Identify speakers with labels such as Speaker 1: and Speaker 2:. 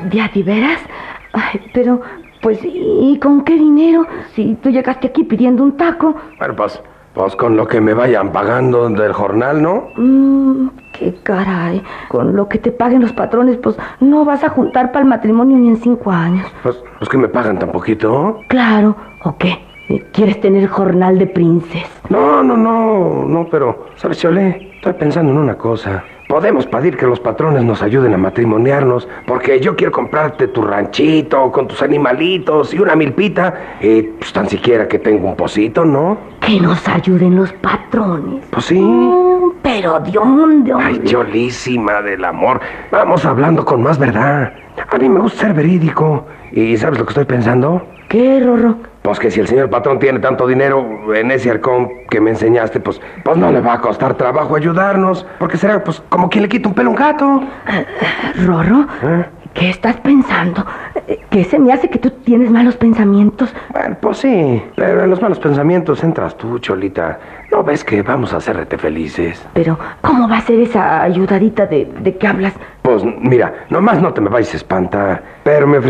Speaker 1: ¿De a de veras? Ay, pero, pues, ¿y con qué dinero? Si tú llegaste aquí pidiendo un taco.
Speaker 2: Bueno, pues con lo que me vayan pagando del jornal, ¿no?
Speaker 1: Qué caray. Con lo que te paguen los patrones, pues, no vas a juntar para el matrimonio ni en 5 años.
Speaker 2: Pues que me pagan tan poquito.
Speaker 1: Claro. ¿O qué? ¿Quieres tener jornal de princesa?
Speaker 2: No, pero, ¿sabes, Chole? Estoy pensando en una cosa. Podemos pedir que los patrones nos ayuden a matrimoniarnos, porque yo quiero comprarte tu ranchito con tus animalitos y una milpita, y pues tan siquiera que tengo un pocito, ¿no?
Speaker 1: Que nos ayuden los patrones.
Speaker 2: Pues sí.
Speaker 1: Pero ¿de dónde?
Speaker 2: Ay, Cholísima del amor. Vamos hablando con más verdad. A mí me gusta ser verídico. ¿Y sabes lo que estoy pensando?
Speaker 1: ¿Qué, Rorro?
Speaker 2: Pues que si el señor patrón tiene tanto dinero en ese arcón que me enseñaste, pues no le va a costar trabajo ayudarnos, porque será pues como quien le quita un pelo a un gato.
Speaker 1: Rorro, ¿qué estás pensando? ¿Qué se me hace que tú tienes malos pensamientos?
Speaker 2: Bueno, pues sí, pero en los malos pensamientos entras tú, Cholita. ¿No ves que vamos a hacerte felices?
Speaker 1: Pero, ¿cómo va a ser esa ayudadita de que hablas?
Speaker 2: Pues mira, nomás no te me vayas a espantar, pero me